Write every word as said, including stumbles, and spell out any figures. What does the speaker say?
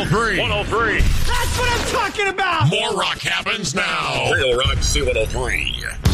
three. one oh three. That's what I'm talking about! More rock happens now. Real Rock C one oh three.